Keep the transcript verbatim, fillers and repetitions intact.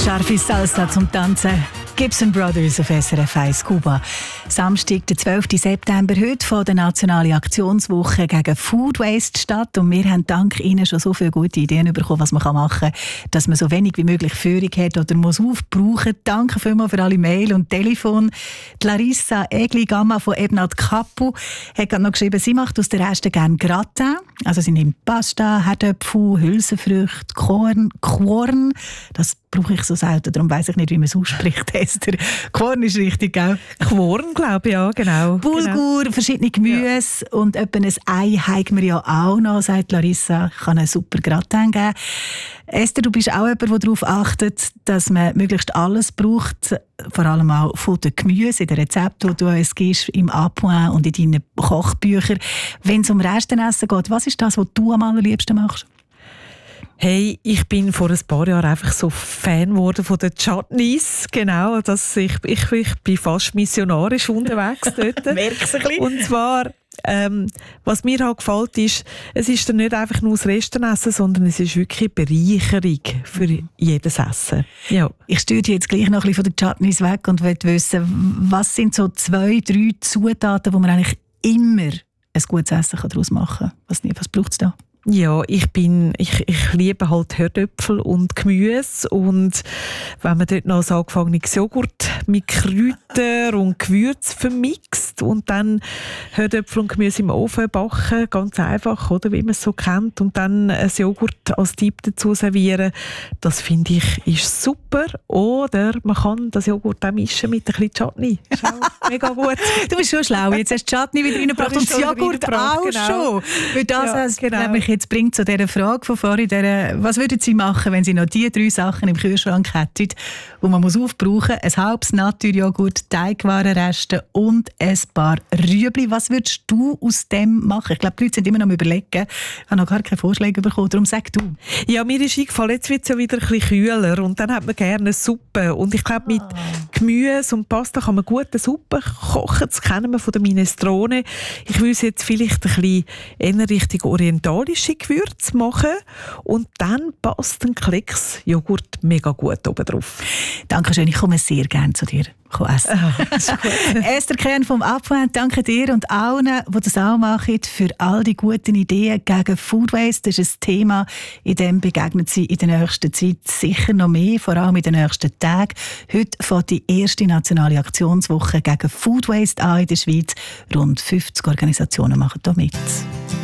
Scharfe Salsa zum Tanzen. Gibson Brothers auf S R F eins Kuba. Samstag, der zwölften September, heute von der Nationalen Aktionswoche gegen Food Waste statt. Und wir haben dank Ihnen schon so viele gute Ideen bekommen, was man machen kann, dass man so wenig wie möglich Führung hat oder muss aufbrauchen. Danke vielmals für alle Mail und Telefon. Die Larissa Egli-Gamma von Ebnat Kapu hat gerade noch geschrieben, sie macht aus den Resten gerne Gratin. Also sie nimmt Pasta, Herdöpfel, Hülsenfrüchte, Korn, Korn. Das brauche ich so selten, darum weiss ich nicht, wie man es ausspricht, Esther. Korn ist richtig, gell? Korn, glaube ich, ja, genau. Bulgur, genau. Verschiedene Gemüse ja. Und etwa ein Ei haben wir ja auch noch, sagt Larissa. Ich kann einen super Gratin geben. Esther, du bist auch jemand, der darauf achtet, dass man möglichst alles braucht, vor allem auch von den Gemüse, in den Rezepten, die du uns gibst, im Appoint und in deinen Kochbüchern. Wenn es um Restenessen geht, was ist das, was du am allerliebsten machst? Hey, ich bin vor ein paar Jahren einfach so Fan geworden von den Chutneys. Genau, dass ich, ich, ich bin fast missionarisch unterwegs dort. Merkst du ein bisschen? Und zwar, ähm, was mir halt gefällt, ist, es ist dann nicht einfach nur das Restenessen, sondern es ist wirklich eine Bereicherung für jedes Essen. Ja. Ich steuere jetzt gleich noch ein bisschen von den Chutneys weg und möchte wissen, was sind so zwei, drei Zutaten, wo man eigentlich immer ein gutes Essen daraus machen kann? Was, was braucht es da? Ja, ich bin, ich, ich liebe halt Herdöpfel und Gemüse und wenn man dort noch ein angefangenes Joghurt mit Kräutern und Gewürz vermixt und dann Herdöpfel und Gemüse im Ofen backen, ganz einfach, oder, wie man es so kennt, und dann ein Joghurt als Dip dazu servieren, das finde ich ist super. Oder man kann das Joghurt auch mischen mit ein bisschen Chutney. Ist auch mega gut. Du bist schon schlau, jetzt hast du Chutney wieder reingebracht und das Joghurt auch genau. Schon. Weil das ja, heißt, genau. Nämlich jetzt bringt zu dieser Frage von vorhin, der, was würden Sie machen, wenn Sie noch diese drei Sachen im Kühlschrank hätten, die man muss aufbrauchen muss? Ein halbes Naturjoghurt, Teigwarenreste und ein paar Rüebli. Was würdest du aus dem machen? Ich glaube, die Leute sind immer noch am Überlegen. Ich habe noch gar keine Vorschläge bekommen. Darum sag du. Ja, mir ist eingefallen, jetzt wird es ja wieder ein bisschen kühler und dann hat man gerne eine Suppe. Und ich glaube, mit Gemüse und Pasta kann man gut eine Suppe kochen. Das kennen wir von der Minestrone. Ich würde jetzt vielleicht ein bisschen eher Richtung orientalische Gewürze machen und dann passt ein Klecks Joghurt mega gut oben drauf. Dankeschön, ich komme sehr gerne zu dir essen. Ah, ist gut. Esther Kern vom Appoint, danke dir und allen, die das auch machen, für all die guten Ideen gegen Food Waste. Das ist ein Thema, in dem begegnet Sie in der nächsten Zeit sicher noch mehr, vor allem in den nächsten Tagen. Heute fängt die erste nationale Aktionswoche gegen Food Waste an in der Schweiz. Rund fünfzig Organisationen machen da mit.